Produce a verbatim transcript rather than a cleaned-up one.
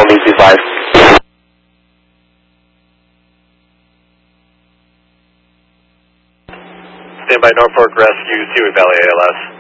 Landing two five. Stand by Norfolk Rescue, Seaway Valley A L S.